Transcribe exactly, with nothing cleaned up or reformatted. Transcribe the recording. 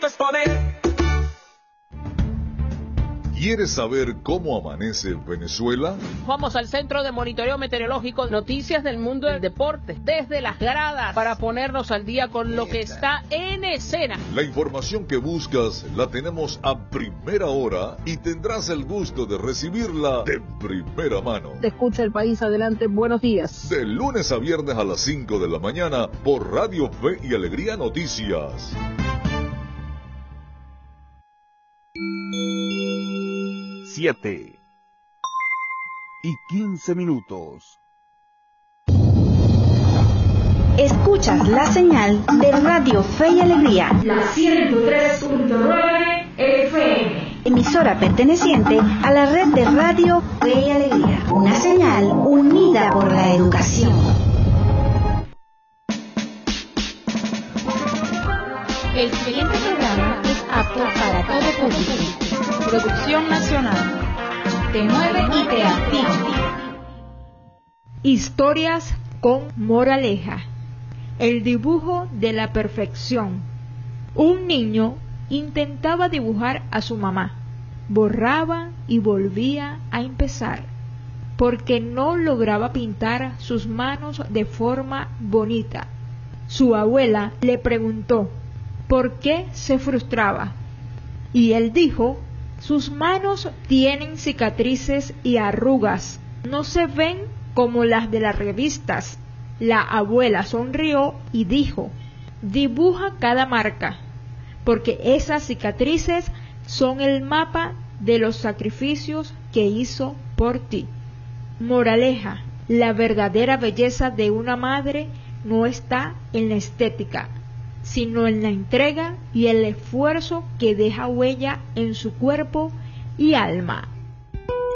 ¿Quieres saber cómo amanece Venezuela? Vamos al Centro de Monitoreo Meteorológico, noticias del mundo del deporte, desde las gradas, para ponernos al día con lo que está en escena. La información que buscas la tenemos a primera hora y tendrás el gusto de recibirla de primera mano. Te escucha el país, adelante, buenos días. De lunes a viernes a las cinco de la mañana por Radio Fe y Alegría Noticias. Siete y quince minutos. Escuchas la señal de Radio Fe y Alegría, la ciento tres punto nueve F M, emisora perteneciente a la red de Radio Fe y Alegría, una señal unida por la educación. El siguiente programa es apto para todo público. Producción nacional. Te mueve y te activa. Historias con moraleja. El dibujo de la perfección. Un niño intentaba dibujar a su mamá. Borraba y volvía a empezar, porque no lograba pintar sus manos de forma bonita. Su abuela le preguntó por qué se frustraba, y él dijo: sus manos tienen cicatrices y arrugas, no se ven como las de las revistas. La abuela sonrió y dijo: dibuja cada marca, porque esas cicatrices son el mapa de los sacrificios que hizo por ti. Moraleja: la verdadera belleza de una madre no está en la estética, sino en la entrega y el esfuerzo que deja huella en su cuerpo y alma.